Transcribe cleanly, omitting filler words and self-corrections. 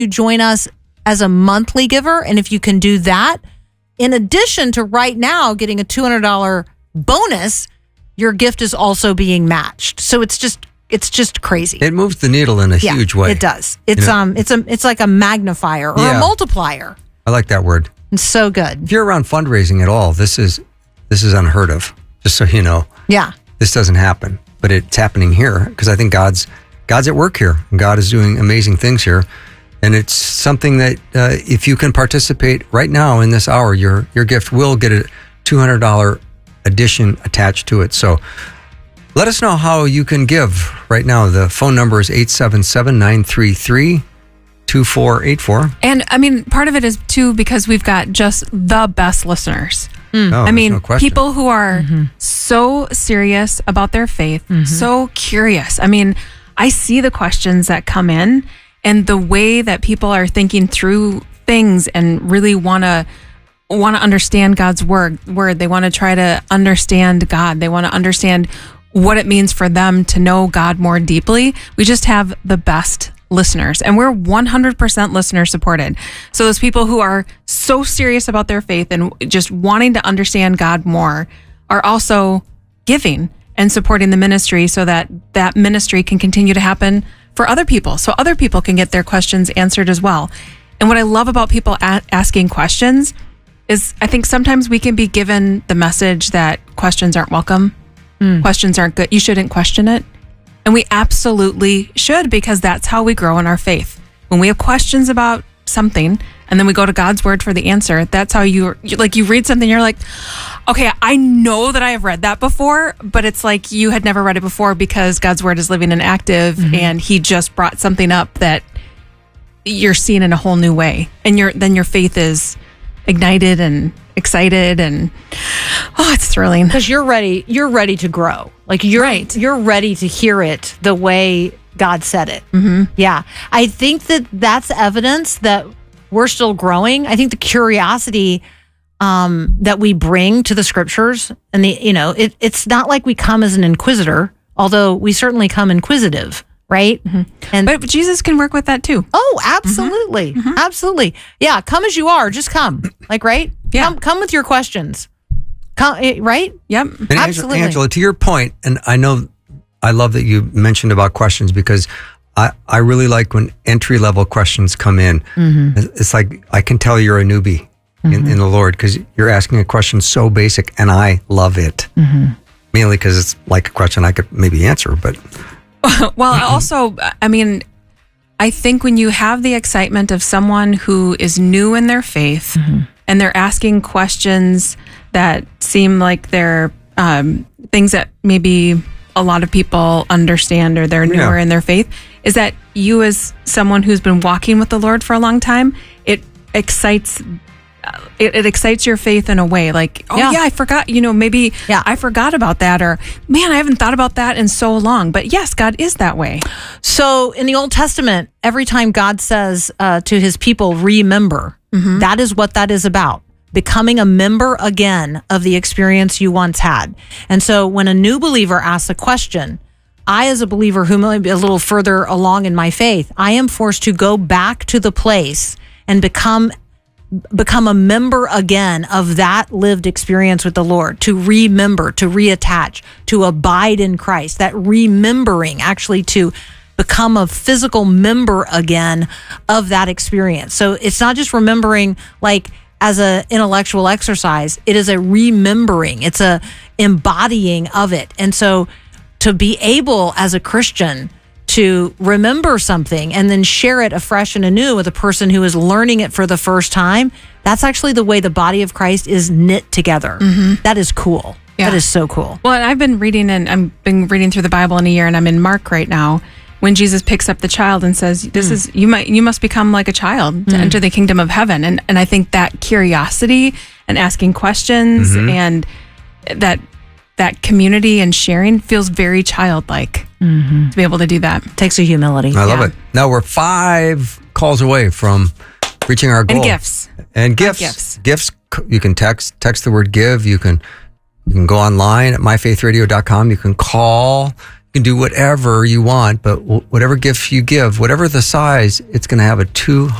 you join us as a monthly giver. And if you can do that, in addition to right now getting a $200 bonus, your gift is also being matched. So it's just crazy. It moves the needle in a huge way. It does. It's it's like a magnifier or a multiplier. I like that word. It's so good. If you're around fundraising at all, this is unheard of. Just so you know. Yeah. This doesn't happen, but it's happening here because I think God's at work here. And God is doing amazing things here. And it's something that if you can participate right now in this hour, your gift will get a $200 addition attached to it. So let us know how you can give right now. The phone number is 877-933-2484. And I mean, part of it is too because we've got just the best listeners. Oh, I mean, no question. people who are so serious about their faith, so curious. I mean, I see the questions that come in and the way that people are thinking through things and really want to understand God's word. They want to try to understand God. They want to understand what it means for them to know God more deeply. We just have the best listeners, and we're 100% listener supported. So those people who are so serious about their faith and just wanting to understand God more are also giving and supporting the ministry so that ministry can continue to happen for other people, so other people can get their questions answered as well. And what I love about people asking questions is I think sometimes we can be given the message that questions aren't welcome, questions aren't good, you shouldn't question it. And we absolutely should, because that's how we grow in our faith. When we have questions about something and then we go to God's word for the answer, that's how you read something, you're like, okay, I know that I have read that before, but it's like you had never read it before because God's word is living and active and he just brought something up that you're seeing in a whole new way. And then your faith is ignited and excited, and it's thrilling because you're ready to grow. Like you're ready to hear it the way God said it. Yeah, I think that's evidence that we're still growing. I think the curiosity that we bring to the scriptures, and it's not like we come as an inquisitor, although we certainly come inquisitive, right? But Jesus can work with that too. Oh, absolutely. Absolutely. Yeah. Come as you are. Just come. Right? Yeah. Come with your questions. Come, right? Yep. And absolutely. Angela, to your point, and I love that you mentioned about questions because I really like when entry-level questions come in. It's like, I can tell you're a newbie in the Lord because you're asking a question so basic, and I love it. Mainly because it's like a question I could maybe answer, but... Well, also, I mean, I think when you have the excitement of someone who is new in their faith and they're asking questions that seem like they're things that maybe a lot of people understand or they're newer in their faith, is that you as someone who's been walking with the Lord for a long time, it excites it excites your faith in a way like, I forgot, I forgot about that, or man, I haven't thought about that in so long. But yes, God is that way. So in the Old Testament, every time God says to his people, remember, that is what that is about. Becoming a member again of the experience you once had. And so when a new believer asks a question, I, as a believer who may be a little further along in my faith, I am forced to go back to the place and become a member again of that lived experience with the Lord, to remember, to reattach, to abide in Christ, that remembering, actually to become a physical member again of that experience. So it's not just remembering like as an intellectual exercise, it is a remembering, it's a embodying of it. And so to be able as a Christian to remember something and then share it afresh and anew with a person who is learning it for the first time, that's actually the way the body of Christ is knit together. That is cool. Yeah. That is so cool. Well, and I've been reading through the Bible in a year, and I'm in Mark right now, when Jesus picks up the child and says, "This is you must become like a child to enter the kingdom of heaven." And I think that curiosity and asking questions and that community and sharing feels very childlike to be able to do that. Takes a humility. I love it. Now we're 5 calls away from reaching our goal. And gifts. Gifts. You can text the word give. You can go online at myfaithradio.com. You can call. can do whatever you want, but whatever gift you give, whatever the size, it's going to have a